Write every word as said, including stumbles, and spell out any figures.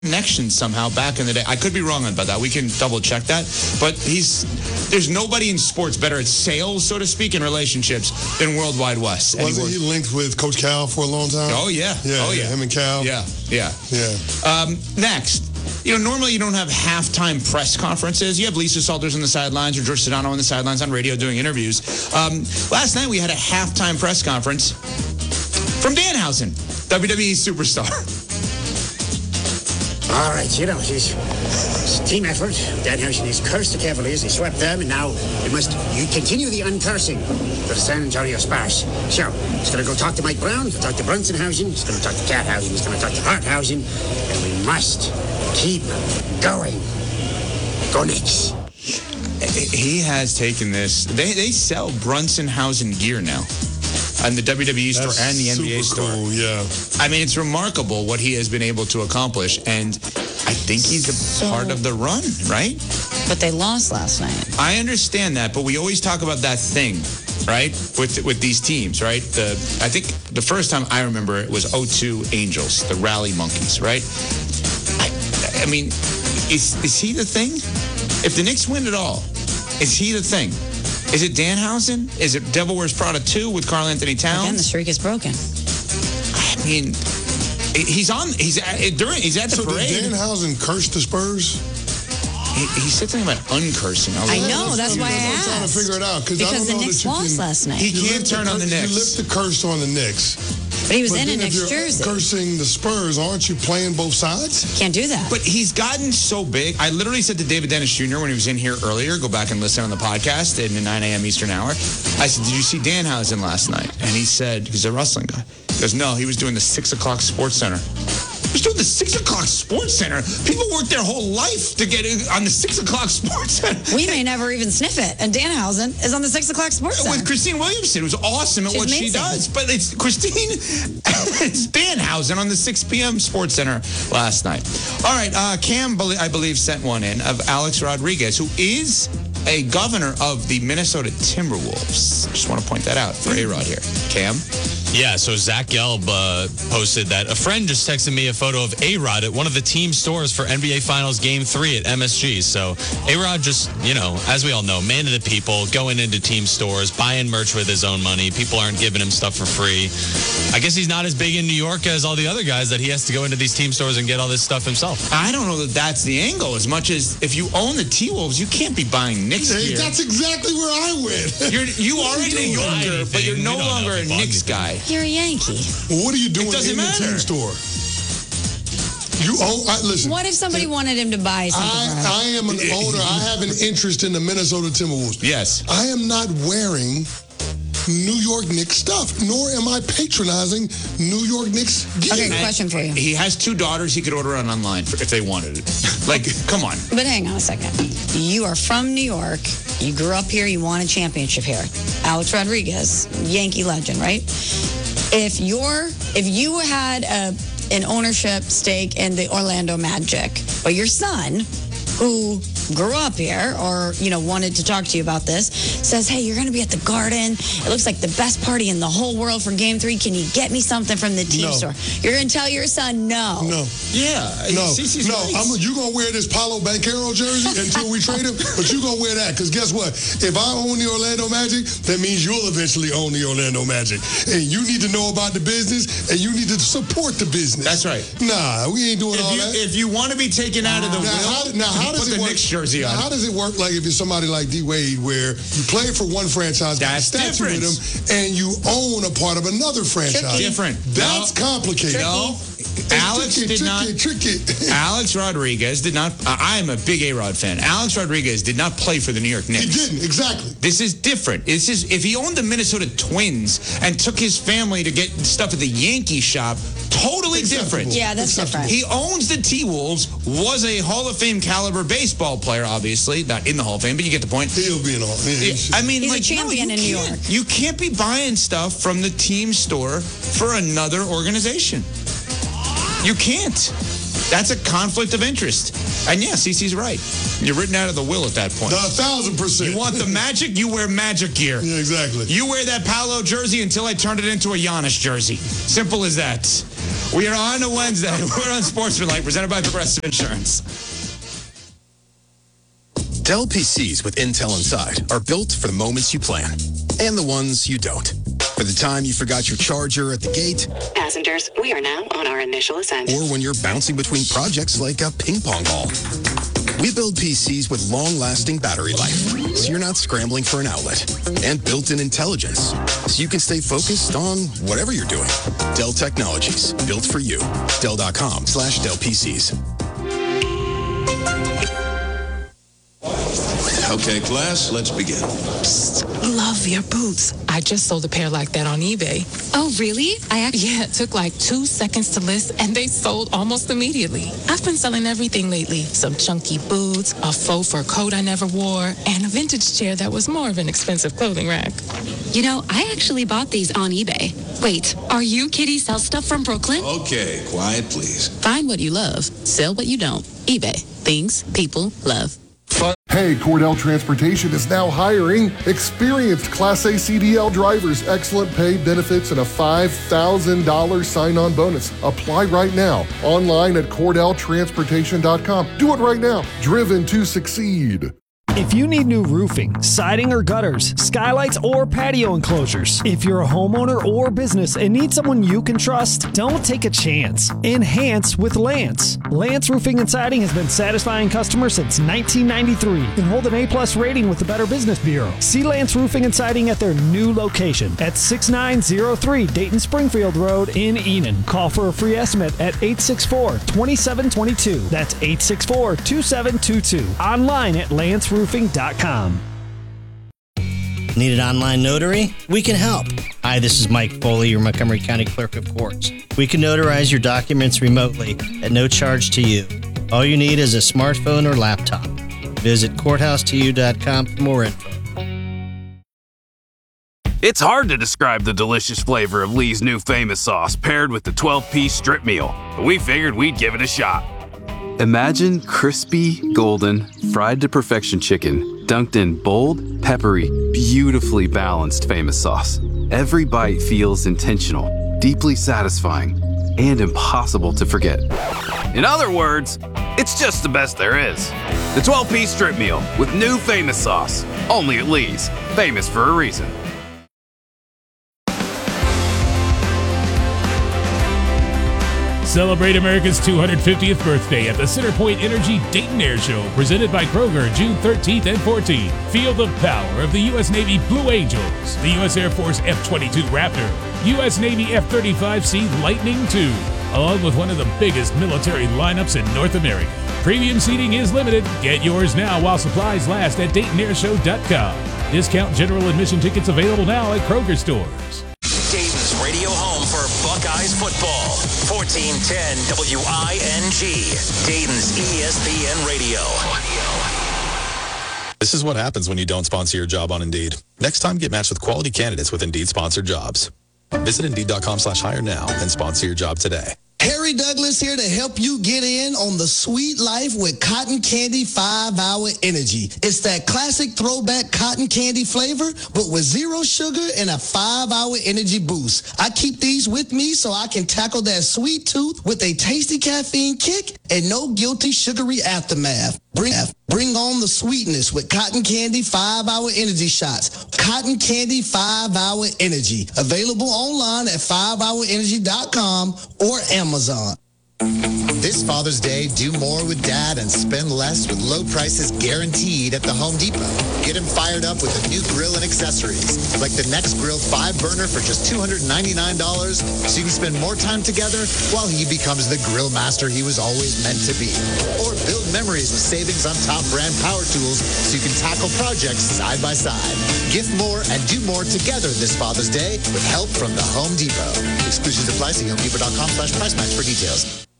connection somehow back in the day. I could be wrong about that. We can double check that. But he's there's nobody in sports better at sales, so to speak, in relationships than Worldwide Wes. Wasn't he linked with Coach Cal for a long time? Oh, yeah. Yeah, oh, yeah. Him and Cal. Yeah, yeah. Yeah. Um, next. You know, normally you don't have halftime press conferences. You have Lisa Salters on the sidelines or George Sedano on the sidelines on radio doing interviews. Um, last night we had a halftime press conference from Danhausen, W W E superstar. All right, you know, it's, it's a team effort. Danhausen has cursed the Cavaliers. He swept them, and now we must you continue the uncursing for the San Antonio Spurs. So, he's going to go talk to Mike Brown. He's going to talk to Brunsonhausen. He's going to talk to Cathausen. He's going to talk to Harthausen. And we must keep going. Go Knicks. He has taken this. They, they sell Brunsonhausen gear now. On the W W E store and the N B A store. Cool, yeah. I mean, it's remarkable what he has been able to accomplish, and I think he's a So, part of the run, right? But they lost last night. I understand that, but we always talk about that thing, right? With with these teams, right? The I think the first time I remember it was oh two Angels, the Rally Monkeys, right? I, I mean, is is he the thing? If the Knicks win it all, is he the thing? Is it Danhausen? Is it Devil Wears Prada two with Karl Anthony Towns? Again, the streak is broken. I mean, he's on. He's at, during. He's at the so parade. did Danhausen curse the Spurs? He, he said something about uncursing. I know. That's why I I'm asked. trying to figure it out. Because I don't the know Knicks that you lost can, last night. He you can't lift turn on the cur- Knicks. You lift the curse on the Knicks. But he was But in a then if Knicks you're jersey. cursing the Spurs, aren't you playing both sides? Can't do that. But he's gotten so big. I literally said to David Dennis Junior when he was in here earlier, go back and listen on the podcast in the nine a.m. Eastern hour. I said, did you see Danhausen last night? And he said, he's a wrestling guy. He goes, no, he was doing the six o'clock Sports Center. He was doing the six o'clock Sports Center. People work their whole life to get on the six o'clock Sports Center. We may never even sniff it. And Danhausen is on the six o'clock sports center. With Christine Williamson, who's awesome at She's what she amazing. does. But it's Christine, it's Danhausen on the six p.m. Sports Center last night. All right, uh, Cam, I believe, sent one in of Alex Rodriguez, who is a governor of the Minnesota Timberwolves. Just want to point that out for A-Rod here. Cam? Yeah, so Zach Gelb uh, posted that a friend just texted me a photo of A-Rod at one of the team stores for N B A Finals Game three at M S G. So A-Rod just, you know, as we all know, man of the people, going into team stores, buying merch with his own money. People aren't giving him stuff for free. I guess he's not as big in New York as all the other guys that he has to go into these team stores and get all this stuff himself. I don't know that that's the angle as much as if you own the T-Wolves, you can't be buying Knicks Hey, gear. that's exactly where I went. You're, you are a New Yorker, but you're no We don't know longer a if you bought Knicks guy. You're a Yankee. Well, what are you doing in doesn't the matter. team store? You own, I, listen. What if somebody wanted him to buy something for him? I, I am an owner. I have an interest in the Minnesota Timberwolves. Yes. I am not wearing New York Knicks stuff, nor am I patronizing New York Knicks gear. Okay, question for you. He has two daughters. He could order it online for, if they wanted it. Like, come on. But hang on a second. You are from New York. You grew up here. You won a championship here. Alex Rodriguez, Yankee legend, right? If you're, if you had a, an ownership stake in the Orlando Magic, but your son, who grew up here or, you know, wanted to talk to you about this, says, hey, you're going to be at the Garden. It looks like the best party in the whole world for Game three. Can you get me something from the team No. store? You're going to tell your son no. No. Yeah. No, Cece's no, right. I'm, you gonna wear this Paolo Banchero jersey until we trade him, but you gonna wear that because guess what? If I own the Orlando Magic, that means you'll eventually own the Orlando Magic, and you need to know about the business, and you need to support the business. That's right. Nah, we ain't doing If all you, that. if you want to be taken out of the Now, will, how, now, how you does put it the work? Knicks jersey now, on. how does it work? Like if you're somebody like D Wade, where you play for one franchise, got a That's statue with different. him, and you own a part of another franchise. Different. That's No. complicated. No. It's Alex tricky, did tricky, not. Tricky. Alex Rodriguez did not. I am a big A-Rod fan. Alex Rodriguez did not play for the New York Knicks. He didn't, exactly. This is different. This is if he owned the Minnesota Twins and took his family to get stuff at the Yankee shop. Totally Acceptable. different. Yeah, that's Acceptable. different. He owns the T-Wolves, was a Hall of Fame caliber baseball player, obviously. Not in the Hall of Fame, but you get the point. He'll be in all. Yeah, he Yeah, should. I mean, He's a like, champion no, in you New can't- York. You can't be buying stuff from the team store for another organization. You can't. That's a conflict of interest. And yeah, Cece's right. You're written out of the will at that point. A thousand percent. You want the Magic, you wear Magic gear. Yeah, exactly. You wear that Paolo jersey until I turn it into a Giannis jersey. Simple as that. We are on a Wednesday. We're on Sportsmanlike, presented by Progressive Insurance. Dell P Cs with Intel inside are built for the moments you plan and the ones you don't. For the time you forgot your charger at the gate. Passengers, we are now on our initial ascent. Or when you're bouncing between projects like a ping pong ball. We build P Cs with long-lasting battery life, so you're not scrambling for an outlet. And built-in intelligence, so you can stay focused on whatever you're doing. Dell Technologies, built for you. Dell.com slash Dell PCs. Okay, class, let's begin. Psst, love your boots. I just sold a pair like that on eBay. Oh, really? I actually... Yeah, it took like two seconds to list, and they sold almost immediately. I've been selling everything lately. Some chunky boots, a faux fur coat I never wore, and a vintage chair that was more of an expensive clothing rack. You know, I actually bought these on eBay. Wait, are you Kitty Sell Stuff from Brooklyn? Okay, quiet, please. Find what you love. Sell what you don't. eBay. Things people love. Hey, Cordell Transportation is now hiring experienced Class A C D L drivers, excellent pay, benefits, and a five thousand dollars sign-on bonus. Apply right now, online at cordell transportation dot com. Do it right now. Driven to succeed. If you need new roofing, siding or gutters, skylights or patio enclosures, if you're a homeowner or business and need someone you can trust, don't take a chance. Enhance with Lance. Lance Roofing and Siding has been satisfying customers since nineteen ninety-three and hold an A-plus rating with the Better Business Bureau. See Lance Roofing and Siding at their new location at six nine zero three Dayton Springfield Road in Enon. Call for a free estimate at eight six four, two seven two two. That's eight six four, two seven two two. Online at lance roofing dot com. Need an online notary? We can help. Hi, this is Mike Foley, your Montgomery County Clerk of Courts. We can notarize your documents remotely at no charge to you. All you need is a smartphone or laptop. Visit courthouse to you dot com for more info. It's hard to describe the delicious flavor of Lee's new famous sauce paired with the twelve-piece strip meal, but we figured we'd give it a shot. Imagine crispy, golden, fried to perfection chicken dunked in bold, peppery, beautifully balanced famous sauce. Every bite feels intentional, deeply satisfying, and impossible to forget. In other words, it's just the best there is. The twelve-piece strip meal with new famous sauce. Only at Lee's. Famous for a reason. Celebrate America's two hundred fiftieth birthday at the CenterPoint Energy Dayton Air Show, presented by Kroger, June thirteenth and fourteenth. Feel the power of the U S Navy Blue Angels, the U S Air Force F twenty-two Raptor, U S Navy F thirty-five C Lightning two, along with one of the biggest military lineups in North America. Premium seating is limited. Get yours now while supplies last at Dayton Air Show dot com. Discount general admission tickets available now at Kroger stores. Dayton's radio home for Buckeyes football. fourteen ten W I N G. Dayton's E S P N Radio. This is what happens when you don't sponsor your job on Indeed. Next time, get matched with quality candidates with Indeed sponsored jobs. Visit Indeed.com slash hire now and sponsor your job today. Harry Douglas here to help you get in on the sweet life with Cotton Candy five hour Energy. It's that classic throwback cotton candy flavor, but with zero sugar and a five hour energy boost. I keep these with me so I can tackle that sweet tooth with a tasty caffeine kick and no guilty sugary aftermath. Bring, bring on the sweetness with Cotton Candy five hour Energy shots. Cotton Candy five hour Energy. Available online at five hour energy dot com or Amazon. This Father's Day, do more with Dad and spend less with low prices guaranteed at the Home Depot. Get him fired up with a new grill and accessories, like the Nextgrill five burner for just two hundred ninety-nine dollars, so you can spend more time together while he becomes the grill master he was always meant to be. Or build memories with savings on top brand power tools so you can tackle projects side by side. Gift more and do more together this Father's Day with help from the Home Depot. Exclusions apply. See home depot dot com slash price match for details.